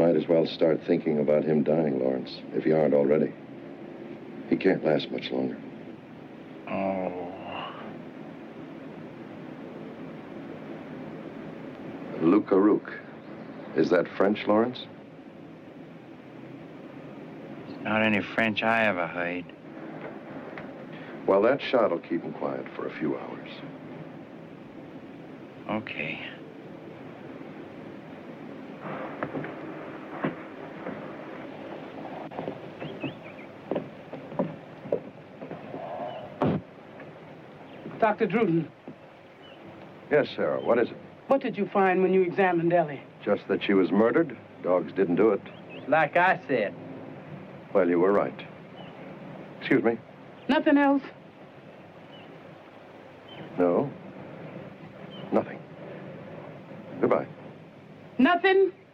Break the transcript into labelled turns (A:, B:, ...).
A: might as well start thinking about him dying, Lawrence, if you aren't already. He can't last much longer.
B: Oh.
A: Lucaruc. Is that French, Lawrence?
B: Not any French I ever heard.
A: Well, that shot will keep him quiet for a few hours.
B: Okay.
C: Dr. Druden,
A: Yes, Sarah, what is it?
C: what did you find when you examined Ellie?
A: Just that she was murdered. Dogs didn't do it.
B: Like I said.
A: Well, you were right. Excuse me.
C: Nothing else?
A: No. Nothing. Goodbye.
C: Nothing?